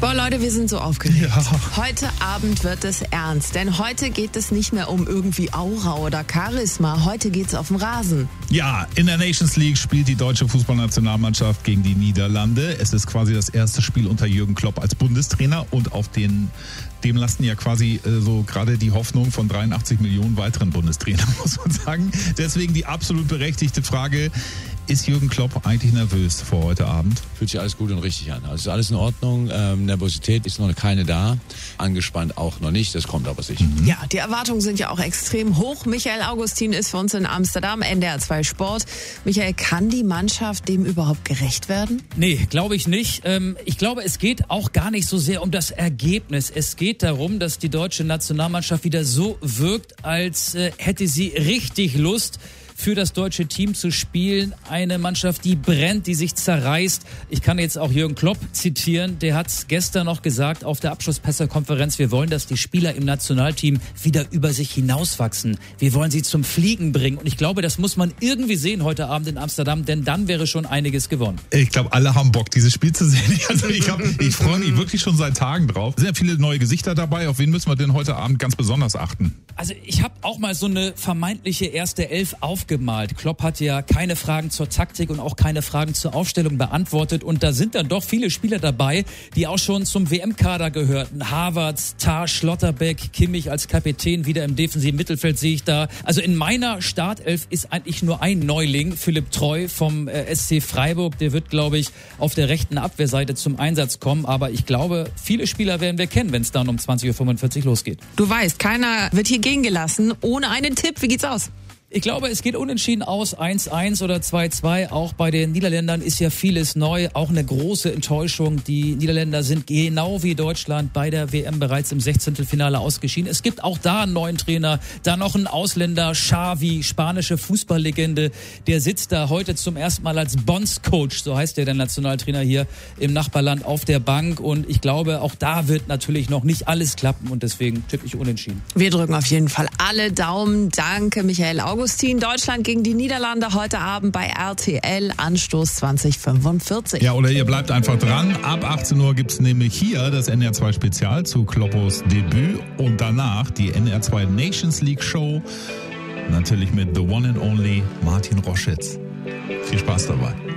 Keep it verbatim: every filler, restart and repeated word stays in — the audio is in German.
Boah, Leute, wir sind so aufgeregt. Ja. Heute Abend wird es ernst, denn heute geht es nicht mehr um irgendwie Aura oder Charisma. Heute geht's auf dem Rasen. Ja, in der Nations League spielt die deutsche Fußballnationalmannschaft gegen die Niederlande. Es ist quasi das erste Spiel unter Jürgen Klopp als Bundestrainer und auf den dem lasten ja quasi äh, so gerade die Hoffnung von dreiundachtzig Millionen weiteren Bundestrainern, muss man sagen. Deswegen die absolut berechtigte Frage: Ist Jürgen Klopp eigentlich nervös vor heute Abend? Fühlt sich alles gut und richtig an. Also ist alles in Ordnung. Ähm, Nervosität ist noch keine da. Angespannt auch noch nicht. Das kommt aber sicher. Ja, die Erwartungen sind ja auch extrem hoch. Michael Augustin ist für uns in Amsterdam, N D R zwei Sport. Michael, kann die Mannschaft dem überhaupt gerecht werden? Nee, glaube ich nicht. Ähm, ich glaube, es geht auch gar nicht so sehr um das Ergebnis. Es geht darum, dass die deutsche Nationalmannschaft wieder so wirkt, als äh, hätte sie richtig Lust, für das deutsche Team zu spielen. Eine Mannschaft, die brennt, die sich zerreißt. Ich kann jetzt auch Jürgen Klopp zitieren. Der hat gestern noch gesagt auf der Abschlusspressekonferenz: Wir wollen, dass die Spieler im Nationalteam wieder über sich hinauswachsen. Wir wollen sie zum Fliegen bringen. Und ich glaube, das muss man irgendwie sehen heute Abend in Amsterdam, denn dann wäre schon einiges gewonnen. Ich glaube, alle haben Bock, dieses Spiel zu sehen. Also ich, hab, ich freue mich wirklich schon seit Tagen drauf. Es sind ja viele neue Gesichter dabei. Auf wen müssen wir denn heute Abend ganz besonders achten? Also ich habe auch mal so eine vermeintliche erste Elf aufgemalt. Klopp hat ja keine Fragen zur Taktik und auch keine Fragen zur Aufstellung beantwortet. Und da sind dann doch viele Spieler dabei, die auch schon zum W M-Kader gehörten. Havertz, Tah, Schlotterbeck, Kimmich als Kapitän, wieder im defensiven Mittelfeld sehe ich da. Also in meiner Startelf ist eigentlich nur ein Neuling, Philipp Treu vom äh, S C Freiburg. Der wird, glaube ich, auf der rechten Abwehrseite zum Einsatz kommen. Aber ich glaube, viele Spieler werden wir kennen, wenn es dann um zwanzig Uhr fünfundvierzig losgeht. Du weißt, keiner wird hier gehen gelassen ohne einen Tipp. Wie geht's aus? Ich glaube, es geht unentschieden aus, eins eins oder zwei zwei. Auch bei den Niederländern ist ja vieles neu, auch eine große Enttäuschung. Die Niederländer sind genau wie Deutschland bei der W M bereits im Sechzehntelfinale ausgeschieden. Es gibt auch da einen neuen Trainer, da noch einen Ausländer, Xavi, spanische Fußballlegende. Der sitzt da heute zum ersten Mal als Bondscoach, so heißt der, der Nationaltrainer hier im Nachbarland, auf der Bank. Und ich glaube, auch da wird natürlich noch nicht alles klappen und deswegen tippe ich unentschieden. Wir drücken auf jeden Fall alle Daumen. Danke, Michael Augustin. Augustin, Deutschland gegen die Niederlande heute Abend bei R T L, Anstoß zwanzig fünfundvierzig. Ja, oder ihr bleibt einfach dran. Ab achtzehn Uhr gibt's nämlich hier das N D R zwei Spezial zu Kloppos Debüt und danach die N D R zwei Nations League Show. Natürlich mit The One and Only Martin Roschitz. Viel Spaß dabei.